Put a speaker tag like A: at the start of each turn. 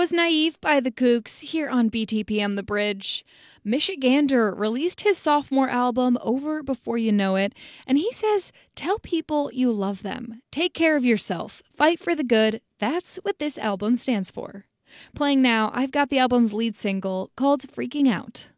A: was Naive by the Kooks here on BTPM The Bridge. Michigander released his sophomore album Over Before You Know It, and he says, tell people you love them. Take care of yourself. Fight for the good. That's what this album stands for. Playing now, I've got the album's lead single called Freaking Out.